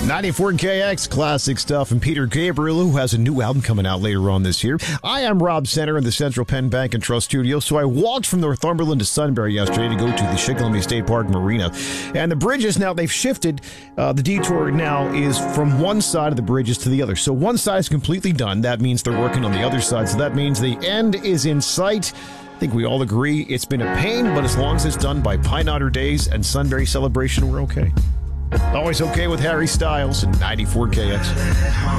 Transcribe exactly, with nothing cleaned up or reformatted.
ninety-four K X, classic stuff, and Peter Gabriel, who has a new album coming out later on this year. I am Rob Center in the Central Penn Bank and Trust studio, so I walked from Northumberland to Sunbury yesterday to go to the Shikellamy State Park Marina. And the bridges, now they've shifted. Uh, the detour now is from one side of the bridges to the other. So one side is completely done. That means they're working on the other side, so that means the end is in sight. I think we all agree it's been a pain, but as long as it's done by Pine Otter Days and Sunbury Celebration, we're okay. Always okay with Harry Styles and ninety-four K X.